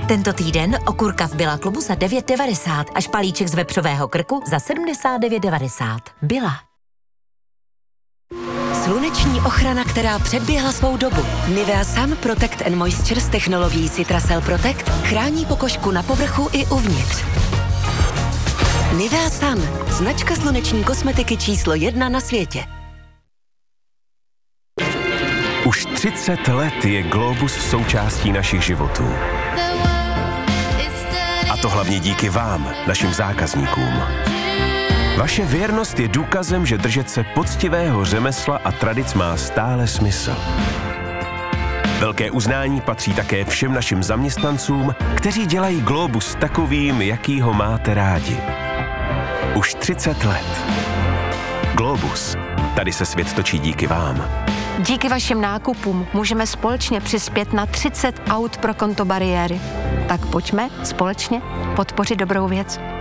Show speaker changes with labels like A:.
A: Tento týden okurka v Billa klubu za 9,90 a špalíček z vepřového krku za 79,90. Billa.
B: Sluneční ochrana, která předběhla svou dobu. Nivea Sun Protect and Moisture s technologií Citracel Protect chrání pokožku na povrchu i uvnitř. Nivea Sun, značka sluneční kosmetiky číslo 1 na světě.
C: Už 30 let je Globus součástí našich životů. A to hlavně díky vám, našim zákazníkům. Vaše věrnost je důkazem, že držet se poctivého řemesla a tradic má stále smysl. Velké uznání patří také všem našim zaměstnancům, kteří dělají Globus takovým, jaký ho máte rádi. Už 30 let. Globus. Tady se svět točí díky vám.
D: Díky vašim nákupům můžeme společně přispět na 30 aut pro konto bariéry. Tak pojďme společně podpořit dobrou věc.